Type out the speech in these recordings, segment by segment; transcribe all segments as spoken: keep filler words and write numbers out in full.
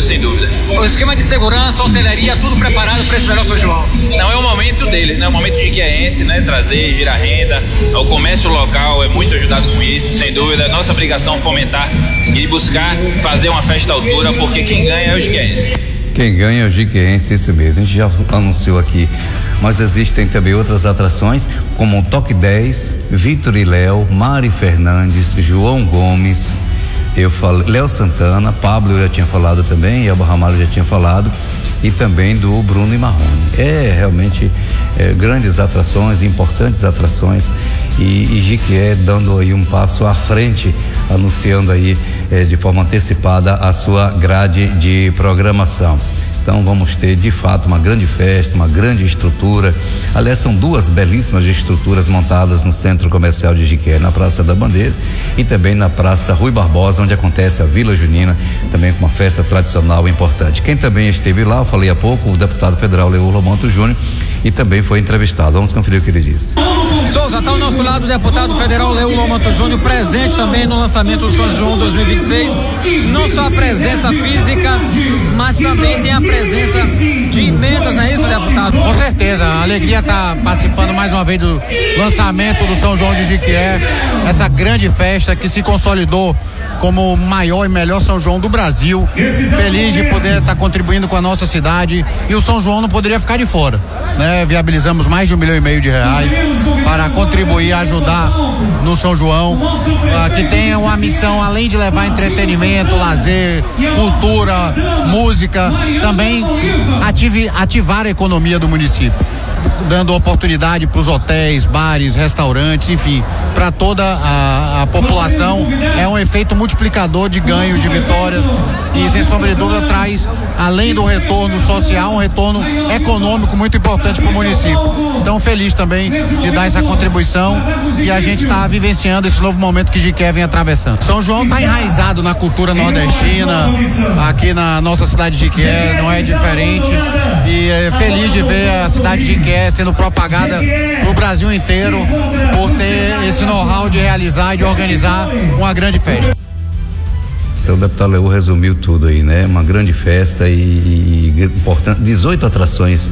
Sem dúvida. O esquema de segurança, hotelaria, tudo preparado para esse melhor São João. Não, é o momento dele, né? O momento jiqueense, né? Trazer, girar renda. O comércio local é muito ajudado com isso, sem dúvida. Nossa obrigação é fomentar e buscar fazer uma festa à altura, porque quem ganha é o jiqueense. Quem ganha é o jiqueense, isso mesmo. A gente já anunciou aqui. Mas existem também outras atrações, como o Toque dez, Vitor e Léo, Mari Fernandes, João Gomes, eu falei, Léo Santana, Pablo eu já tinha falado também, Elba Ramalho já tinha falado, e também do Bruno e Marrone. É realmente é, grandes atrações, importantes atrações, e, e Jiquié dando aí um passo à frente, anunciando aí é, de forma antecipada a sua grade de programação. Então vamos ter de fato uma grande festa, uma grande estrutura. Aliás, são duas belíssimas estruturas montadas no Centro Comercial de Jiquié, na Praça da Bandeira e também na Praça Rui Barbosa, onde acontece a Vila Junina, também com uma festa tradicional importante. Quem também esteve lá, eu falei há pouco, o deputado federal Leor Lomanto Júnior, e também foi entrevistado. Vamos conferir o que ele disse. Souza, está ao nosso lado o deputado federal Leor Lomanto Júnior, presente também no lançamento do São João dois mil e vinte e seis. Não só a presença física, mas também tem a presença de emendas, não é isso, deputado? Com certeza, a alegria estar tá participando mais uma vez do lançamento do São João de Jiquié, essa grande festa que se consolidou como o maior e melhor São João do Brasil. Feliz de poder estar tá contribuindo com a nossa cidade, e o São João não poderia ficar de fora, né? Viabilizamos mais de um milhão e meio de reais para contribuir, ajudar no São João, uh, que tem uma missão, além de levar entretenimento, lazer, cultura, música, também ative, ativar a economia do município, dando oportunidade para os hotéis, bares, restaurantes, enfim, para toda a, a população. É um efeito multiplicador de ganhos, de vitórias, e sem sombra de dúvida traz, além do retorno social, um retorno econômico muito importante para o município. Então, feliz também de dar essa contribuição, e a gente está vivenciando esse novo momento que Jiquié vem atravessando. São João está enraizado na cultura nordestina, aqui na nossa cidade de Jiquié, não é diferente, e é feliz de ver a cidade de Jiquié sendo propagada para o Brasil inteiro por ter esse know-how de realizar e de organizar uma grande festa. Então o deputado Leor resumiu tudo aí, né? Uma grande festa e, e importante, dezoito atrações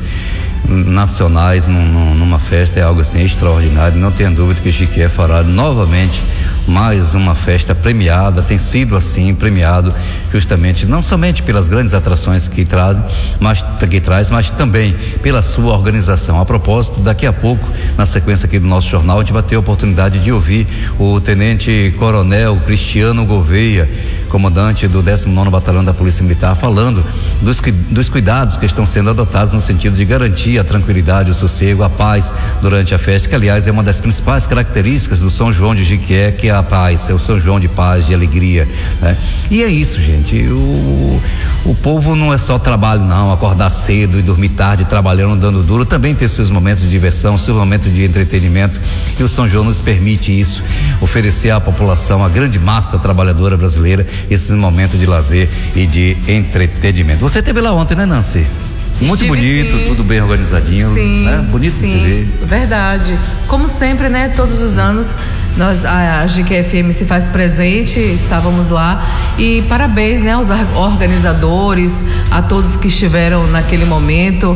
nacionais num, num, numa festa, é algo assim extraordinário. Não tenha dúvida que Jiquié fará novamente mais uma festa premiada, tem sido assim premiado justamente não somente pelas grandes atrações que trazem, mas que traz, mas também pela sua organização. A propósito, daqui a pouco, na sequência aqui do nosso jornal, a gente vai ter a oportunidade de ouvir o Tenente Coronel Cristiano Gouveia, comandante do décimo nono Batalhão da Polícia Militar, falando dos, dos cuidados que estão sendo adotados no sentido de garantir a tranquilidade, o sossego, a paz durante a festa, que aliás é uma das principais características do São João de Jiquié, que é a paz, é o São João de paz, de alegria, né? E é isso, gente, o, o povo não é só trabalho não, acordar cedo e dormir tarde trabalhando, dando duro, também tem seus momentos de diversão, seus momentos de entretenimento, e o São João nos permite isso, oferecer à população, à grande massa trabalhadora brasileira, esse momento de lazer e de entretenimento. Você esteve lá ontem, né, Nancy? Muito Estive, bonito, sim. Tudo bem organizadinho, sim, né? Bonito sim, de se ver. Verdade. Como sempre, né? Todos os anos nós, a, a Jiquié F M se faz presente, estávamos lá, e parabéns, né, aos organizadores, a todos que estiveram naquele momento.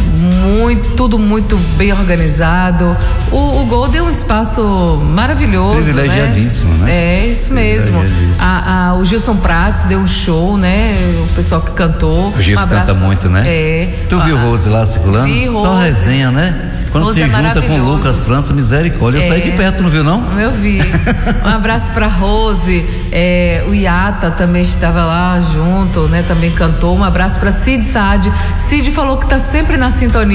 Muito, tudo muito bem organizado. O, o Gol deu um espaço maravilhoso, privilegiadíssimo, né? né? É isso mesmo. A, a, o Gilson Prates deu um show, né? O pessoal que cantou. O Gilson um canta muito, né? É. Tu viu o Rose lá circulando? Vi, Rose. Só resenha, né? Quando Rose se é junta com o Lucas França, misericórdia. Eu é. saí de perto, não viu não? Eu vi. Um abraço pra Rose, é, o Iata também estava lá junto, né? Também cantou. Um abraço pra Cid Saad. Cid falou que tá sempre na sintonia.